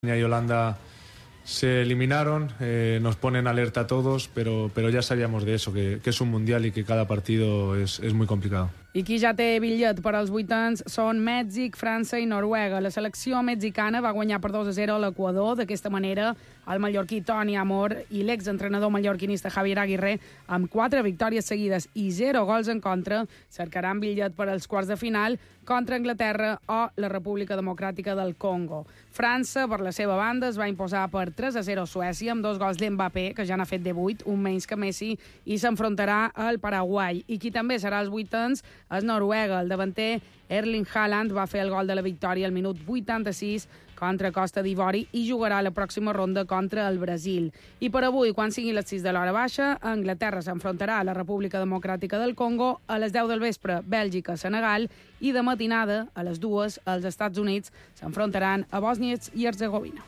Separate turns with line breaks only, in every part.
España y Holanda se eliminaron, nos ponen alerta a todos, pero ya sabíamos de eso, que es un mundial y que cada partido es muy complicado.
I qui ja té bitllet per als vuitens són Mèxic, França i Noruega. La selecció mexicana va guanyar per 2-0 a l'Equador. D'aquesta manera, el mallorquí Toni Amor i l'exentrenador mallorquinista Javier Aguirre, amb 4 victòries seguides i 0 gols en contra, cercaran bitllet per als quarts de final contra Anglaterra o la República Democràtica del Congo. França, per la seva banda, es va imposar per 3-0 a Suècia amb 2 gols d'Mbappé, que ja n'ha fet 18, un menys que Messi, i s'enfrontarà al Paraguai. I qui també serà als vuitens és Noruega. El davanter Erling Haaland va fer el gol de la victòria al minut 86 contra Costa d'Ivori i jugarà la pròxima ronda contra el Brasil. I per avui, quan sigui les 6 de l'hora baixa, Anglaterra s'enfrontarà a la República Democràtica del Congo, a les 10 del vespre Bèlgica, Senegal, i de matinada, a les 2, els Estats Units s'enfrontaran a Bòsnia i Herzegovina.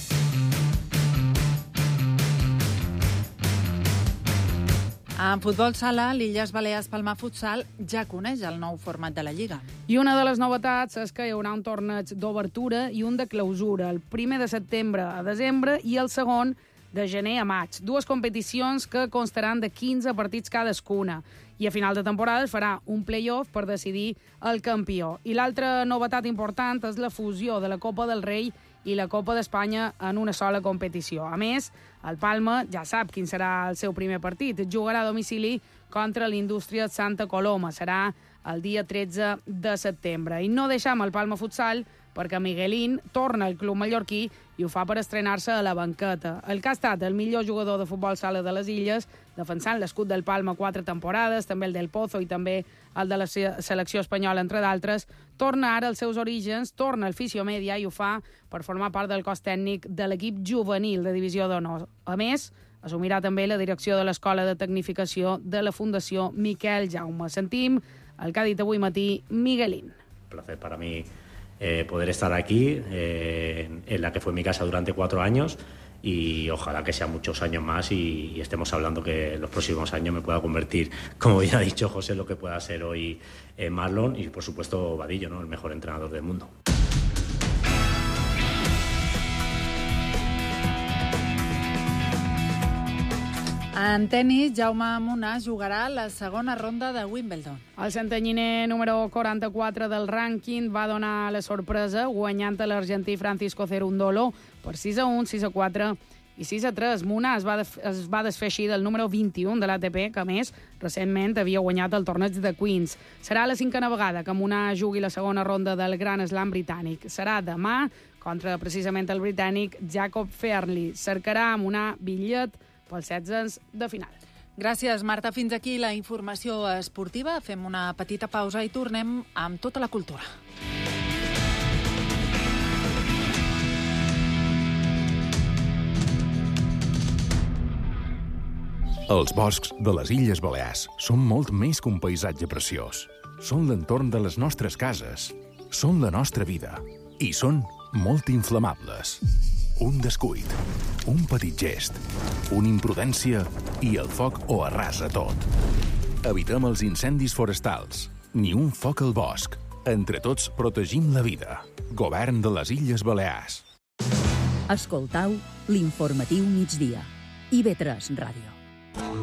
En futbol sala, l'Illes Balears Palma Futsal ja coneix el nou format de la Lliga.
I una de les novetats és que hi haurà un torneig d'obertura i un de clausura, el 1 de setembre a desembre i el segon de gener a maig. 2 competicions que constaran de 15 partits cadascuna. I a final de temporada es farà un play-off per decidir el campió. I l'altra novetat important és la fusió de la Copa del Rei i la Copa d'Espanya en una sola competició. A més, el Palma ja sap quin serà el seu primer partit. Jugarà a domicili contra l'Indústria Santa Coloma. Serà el dia 13 de setembre. I no deixam el Palma Futsal perquè Miguelín torna al club mallorquí i ho fa per estrenar-se a la banqueta. El que ha estat el millor jugador de futbol sala de les Illes, defensant l'escut del Palma 4 temporades, també el del Pozo i també el de la selecció espanyola, entre d'altres, torna ara als seus orígens, torna al Fisio Media i ho fa per formar part del cos tècnic de l'equip juvenil de Divisió d'Honor. A més, assumirà també la direcció de l'Escola de Tecnificació de la Fundació Miquel Jaume. Sentim el que ha dit avui matí Miguelín.
Un placer para mí poder estar aquí, en la que fue mi casa durante 4 años, y ojalá que sean muchos años más y estemos hablando que en los próximos años me pueda convertir, como ya ha dicho José, lo que pueda ser hoy Marlon y por supuesto Vadillo, ¿no? El mejor entrenador del mundo.
En tenis, Jaume Munar jugarà la segona ronda de Wimbledon.
El santanyiner número 44 del rànquing va donar la sorpresa guanyant a l'argentí Francisco Cerundolo per 6-1, 6-4 i 6-3. Munar es va desfer així del número 21 de l'ATP, que a més recentment havia guanyat el torneig de Queens. Serà la 5a vegada que Munar jugui la segona ronda del Gran Slam britànic. Serà demà contra precisament el britànic Jacob Fairley. Cercarà Munar bitllet pels 16 de final.
Gràcies, Marta. Fins aquí la informació esportiva. Fem una petita pausa i tornem amb tota la cultura.
Els boscs de les Illes Balears són molt més que un paisatge preciós. Són l'entorn de les nostres cases. Són la nostra vida. I són molt inflamables. Un descuit, un petit gest, una imprudència i el foc ho arrasa tot. Evitem els incendis forestals, ni un foc al bosc. Entre tots protegim la vida. Govern de les Illes Balears.
Escoltau l'informatiu migdia. IB3 Ràdio.